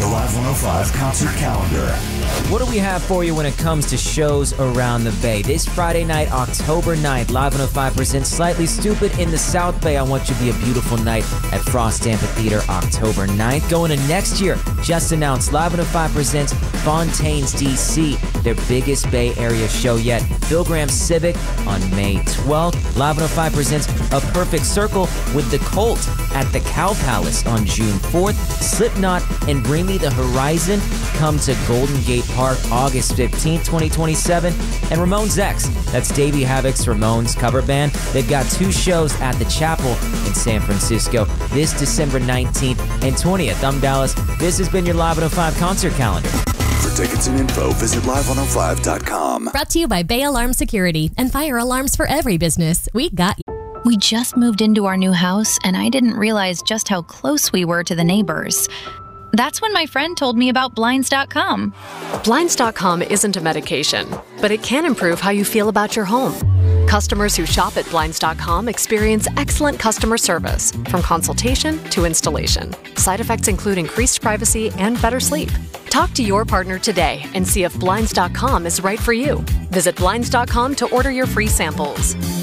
Live 105 concert calendar. What do we have for you when it comes to shows around the Bay? This Friday night, October 9th, Live 105 presents Slightly Stoopid in the South Bay. I Want You to Be a Beautiful Night at Frost Amphitheater, October 9th. Going to next year, just announced, Live 105 presents Fontaines, D.C., their biggest Bay Area show yet. Bill Graham Civic on May 12th. Live 105 presents A Perfect Circle with The Cult at the Cow Palace on June 4th. Slipknot and Bring Me the Horizon come to Golden Gate Park August 15th, 2027. And Ramones X, that's Davey Havok's Ramones cover band. They've got 2 shows at the Chapel in San Francisco this December 19th and 20th. I'm Dallas. This has been your Live 105 concert calendar. For tickets and info, visit live105.com. Brought to you by Bay Alarm Security and fire alarms for every business. We got you. We just moved into our new house, and I didn't realize just how close we were to the neighbors. That's when my friend told me about Blinds.com. Blinds.com isn't a medication, but it can improve how you feel about your home. Customers who shop at Blinds.com experience excellent customer service, from consultation to installation. Side effects include increased privacy and better sleep. Talk to your partner today and see if Blinds.com is right for you. Visit Blinds.com to order your free samples.